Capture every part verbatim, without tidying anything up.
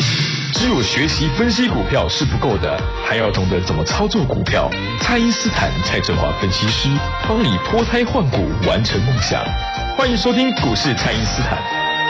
只有学习分析股票是不够的，还要懂得怎么操作股票。蔡因斯坦蔡振华分析师帮你脱胎换骨，完成梦想。欢迎收听股市蔡因斯坦。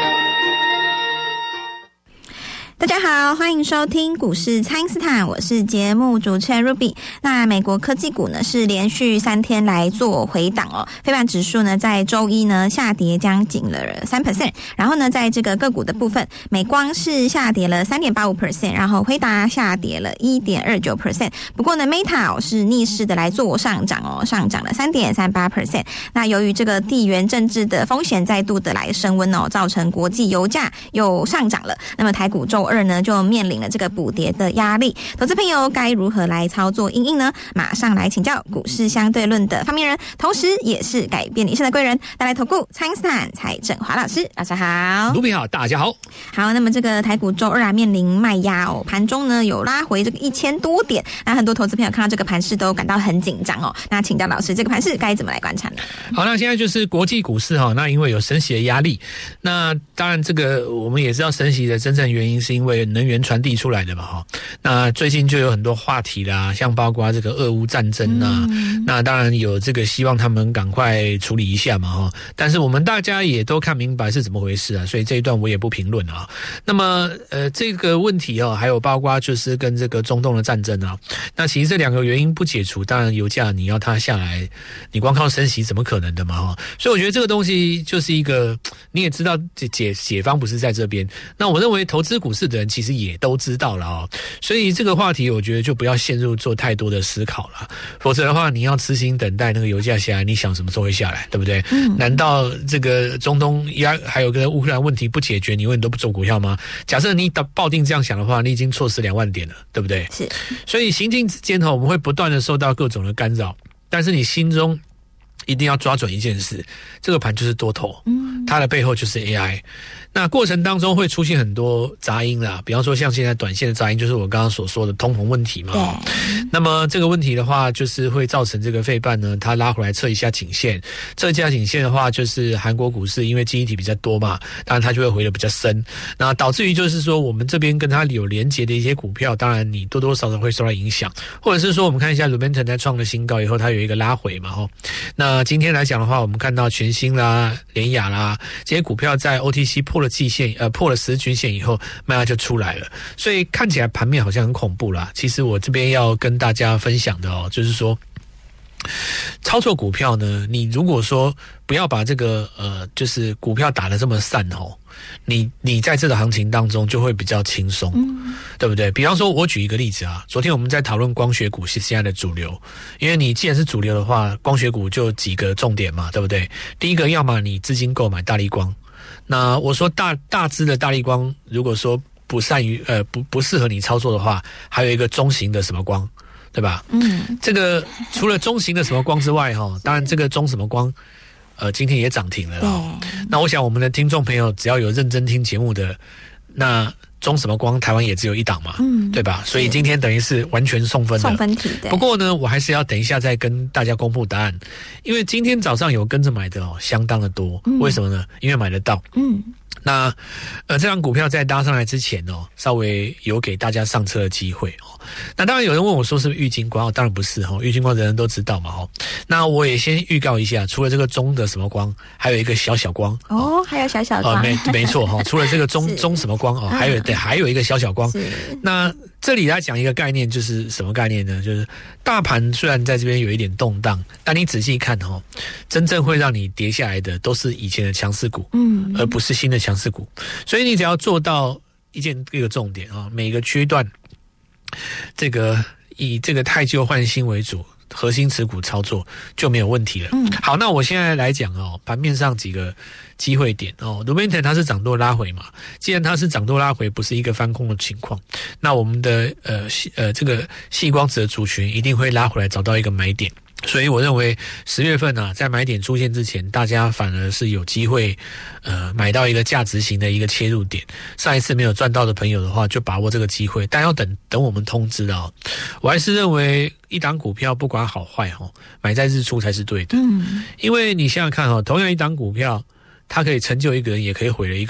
大家好，欢迎收听股市蔡因斯坦，我是节目主持人 Ruby。那美国科技股呢是连续三天来做回档哦，费半指数呢在周一呢下跌将近了 百分之三， 然后呢在这个个股的部分，美光是下跌了 百分之三点八五， 然后辉达下跌了 百分之一点二九， 不过呢 Meta、哦、是逆势的来做上涨哦，上涨了 百分之三点三八。 那由于这个地缘政治的风险再度的来升温哦，造成国际油价又上涨了，那么台股周二呢就面临了这个补跌的压力，投资朋友该如何来操作因应呢？马上来请教股市相对论的发明人，同时也是改变你一生的贵人，带来投顾蔡因斯坦蔡振华老师。老师好。 卢比好，大家好。 好，那么这个台股周二啊面临卖压哦，盘中呢有拉回这个一千多点，那很多投资朋友看到这个盘势都感到很紧张哦。那请教老师，这个盘势该怎么来观察呢？ 好，那现在就是国际股市哈，那因为有升息的压力，那当然这个我们也知道升息的真正原因是因为能源传递出来的嘛哈。那最近就有很多话题啦，像包括这个俄乌战争啊、嗯，那当然有这个希望他们赶快处理一下嘛哈。但是我们大家也都看明白是怎么回事啊，所以这一段我也不评论啊。那么呃这个问题哦，还有包括就是跟这个中东的战争啊，那其实这两个原因不解除，当然油价你要它下来，你光靠升息怎么可能的嘛哈。所以我觉得这个东西就是一个你也知道解解方不是在这边，那我认为投资股市的人其实也都知道了哦，所以这个话题我觉得就不要陷入做太多的思考了，否则的话你要痴心等待那个油价下来，你想什么时候会下来，对不对？嗯、难道这个中东压还有个乌克兰问题不解决，你永远都不做股票吗？假设你抱定这样想的话，你已经错失两万点了，对不对？ 是。 所以行进之间我们会不断的受到各种的干扰，但是你心中一定要抓准一件事，这个盘就是多头，嗯，它的背后就是 A I。那过程当中会出现很多杂音啦，比方说像现在短线的杂音，就是我刚刚所说的通膨问题嘛。对。那么这个问题的话，就是会造成这个费半呢，它拉回来测一下颈线，测一下颈线的话，就是韩国股市因为记忆体比较多嘛，当然它就会回得比较深，那导致于就是说我们这边跟它有连结的一些股票，当然你多多少少会受到影响，或者是说我们看一下 Lumentum 在创了新高以后，它有一个拉回嘛齁。那今天来讲的话，我们看到全新啦、联亚啦这些股票在 O T C 破了季线，呃，破了十均线以后，卖压就出来了，所以看起来盘面好像很恐怖啦。其实我这边要跟大家分享的哦，就是说，操作股票呢，你如果说不要把这个呃，就是股票打得这么散哦，你你在这个行情当中就会比较轻松，嗯，对不对？比方说，我举一个例子啊，昨天我们在讨论光学股是现在的主流，因为你既然是主流的话，光学股就几个重点嘛，对不对？第一个，要么你资金购买大立光。那我说大大支的大立光，如果说不善于呃不不适合你操作的话，还有一个中型的什么光，对吧？嗯，这个除了中型的什么光之外，哈，当然这个中什么光，呃，今天也涨停了啦。那我想我们的听众朋友只要有认真听节目的，那中什么光台湾也只有一档嘛，嗯，对吧？所以今天等于是完全送分了， 送分题的。不过呢，我还是要等一下再跟大家公布答案，因为今天早上有跟着买的哦，相当的多，嗯，为什么呢？因为买得到，嗯。那呃，这张股票在搭上来之前哦，稍微有给大家上车的机会哦。那当然有人问我说是不是玉金光？哦，当然不是哈，玉金光的人都知道嘛哦。那我也先预告一下，除了这个中的什么光，还有一个小小光哦，哦还有小小光， 呃、没没错哈，除了这个中中什么光哦，还有对，还有一个小小光。那这里来讲一个概念，就是什么概念呢？就是大盘虽然在这边有一点动荡，但你仔细看哦，真正会让你跌下来的都是以前的强势股，嗯，而不是新的强势股。所以你只要做到一件一个重点啊，每个区段，这个以这个汰旧换新为主，核心持股操作就没有问题了。嗯，好，那我现在来讲哦，盘面上几个机会点哦 ，Lumentum 它是涨多拉回嘛，既然它是涨多拉回，不是一个翻空的情况，那我们的呃呃这个矽光子的族群一定会拉回来，找到一个买点。所以我认为十月份啊，在买点出现之前，大家反而是有机会呃买到一个价值型的一个切入点。上一次没有赚到的朋友的话，就把握这个机会，但要等等我们通知啊、哦。我还是认为一档股票不管好坏哦，买在日出才是对的。嗯，因为你想想看哦，同样一档股票，它可以成就一个人，也可以毁了一个人。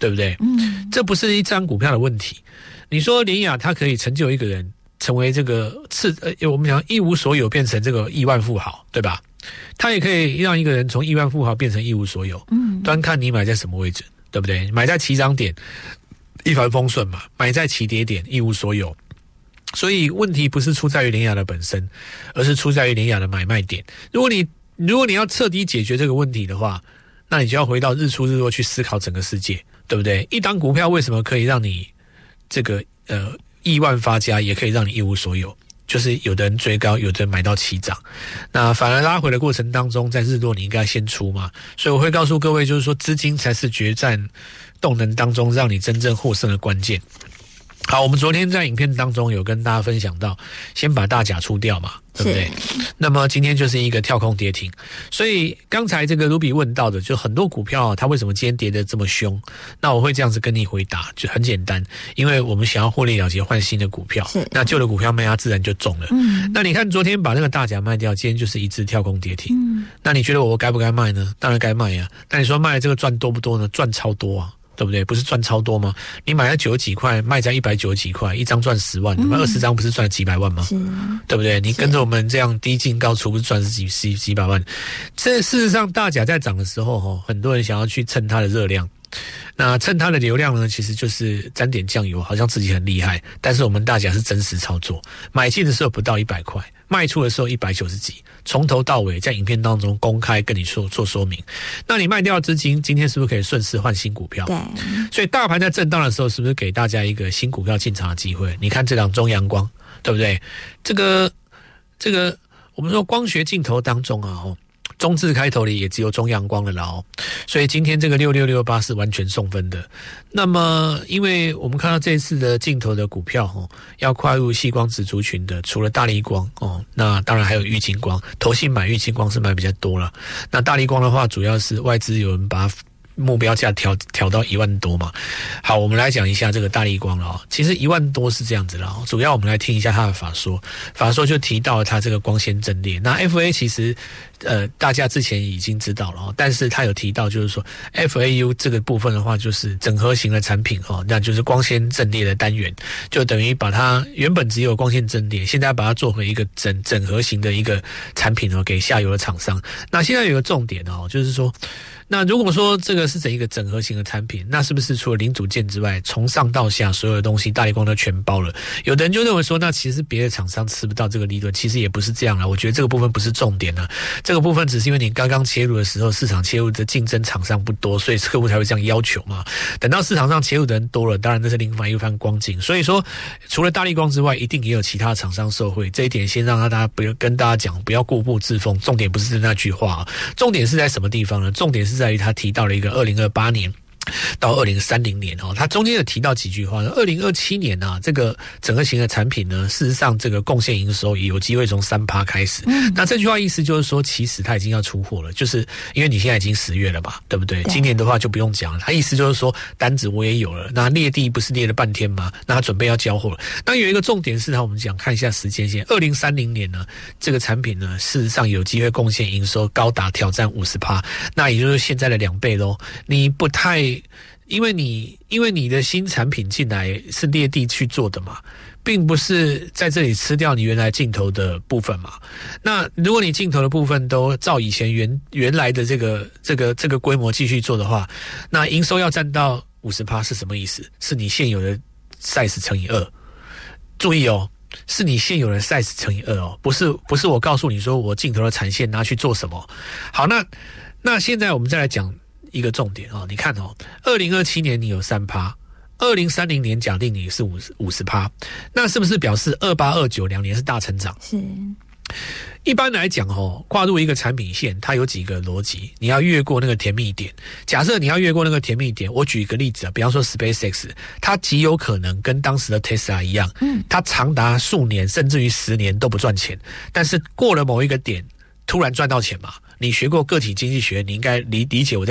对不对？嗯，这不是一张股票的问题。你说联亚它可以成就一个人成为这个次呃，我们讲一无所有变成这个亿万富豪，对吧？它也可以让一个人从亿万富豪变成一无所有，嗯，端看你买在什么位置，对不对？买在起涨点一帆风顺嘛，买在起跌点一无所有。所以问题不是出在于联亚的本身，而是出在于联亚的买卖点。如果你如果你要彻底解决这个问题的话，那你就要回到日出日落去思考整个世界，对不对？一档股票为什么可以让你这个呃亿万发家，也可以让你一无所有？就是有的人追高，有的人买到起涨，那反而拉回的过程当中，在日落你应该先出嘛。所以我会告诉各位，就是说资金才是决战动能当中让你真正获胜的关键。好，我们昨天在影片当中有跟大家分享到，先把大甲出掉嘛，对不对？那么今天就是一个跳空跌停，所以刚才这个 Ruby 问到的，就很多股票啊，它为什么今天跌得这么凶？那我会这样子跟你回答，就很简单，因为我们想要获利了结，换新的股票，那旧的股票卖压自然就中了。嗯，那你看昨天把那个大甲卖掉，今天就是一致跳空跌停。嗯，那你觉得我该不该卖呢？当然该卖呀。那你说卖了这个赚多不多呢？赚超多啊。对不对？不是赚超多吗？你买在九十几块，卖在一百九十几块，一张赚十万，那么二十张不是赚了几百万吗？对不对？你跟着我们这样低进高出，不是赚几几几百万？这事实上，大甲在涨的时候，很多人想要去蹭它的热量。那蹭它的流量呢，其实就是沾点酱油，好像自己很厉害。但是我们大甲是真实操作，买进的时候不到一百块，卖出的时候一百九十几，从头到尾在影片当中公开跟你说做说明。那你卖掉的资金，今天是不是可以顺势换新股票？对。所以大盘在震荡的时候，是不是给大家一个新股票进场的机会？你看这档中阳光，对不对？这个这个，我们说光学镜头当中啊，中字开头的也只有中阳光了啦哦，所以今天这个六六六八是完全送分的。那么，因为我们看到这次的镜头的股票哦，要跨入矽光子族群的，除了大立光哦，那当然还有玉晶光，投信买玉晶光是买比较多了。那大立光的话，主要是外资有人把它目标价调调到一万多嘛。好，我们来讲一下这个大立光了哦。其实一万多是这样子了哦，主要我们来听一下他的法说，法说就提到了他这个光纤阵列。那 F A 其实呃大家之前已经知道了哦，但是他有提到就是说 F A U 这个部分的话，就是整合型的产品哦，那就是光纤阵列的单元，就等于把它原本只有光纤阵列，现在把它做回一个整整合型的一个产品哦，给下游的厂商。那现在有个重点哦，就是说。那如果说这个是整一个整合型的产品，那是不是除了零组件之外，从上到下所有的东西大立光都全包了？有的人就认为说，那其实别的厂商吃不到这个利润，其实也不是这样啦。我觉得这个部分不是重点啦，这个部分只是因为你刚刚切入的时候，市场切入的竞争厂商不多，所以客户才会这样要求嘛。等到市场上切入的人多了，当然那是另外一番光景。所以说，除了大立光之外，一定也有其他厂商受惠。这一点先让大家不要跟大家讲，不要固步自封。重点不是那句话，重点是在什么地方呢？重点是在于他提到了一个二零二八年到二零三零年哦，他中间有提到几句话。二零二七年啊，这个整个型的产品呢，事实上这个贡献营收也有机会从 百分之三 开始。嗯、那这句话意思就是说，其实他已经要出货了，就是因为你现在已经十月了嘛，对不对？对今年的话就不用讲了。他意思就是说，单子我也有了，那列地不是列了半天吗？那他准备要交货了。那有一个重点是，我们讲看一下时间线，二零三零年呢，这个产品呢，事实上有机会贡献营收高达挑战 百分之五十， 那也就是现在的两倍咯。你不太因为你因为你的新产品进来是列地去做的嘛，并不是在这里吃掉你原来镜头的部分嘛。那如果你镜头的部分都照以前原原来的这个这个这个规模继续做的话，那营收要占到 百分之五十 是什么意思？是你现有的 size 乘以二。注意哦，是你现有的 size 乘以二哦，不是不是我告诉你说我镜头的产线拿去做什么。好，那那现在我们再来讲一个重点哦，你看哦，二零二七年你有 百分之三， 二零三零年假定你是 百分之五十， 那是不是表示二八二九两年是大成长？是。一般来讲哦，跨入一个产品线，它有几个逻辑，你要越过那个甜蜜点。假设你要越过那个甜蜜点，我举一个例子啊，比方说 SpaceX， 它极有可能跟当时的 Tesla 一样，嗯，它长达数年甚至于十年都不赚钱，但是过了某一个点，突然赚到钱嘛。你学过个体经济学，你应该理理解我在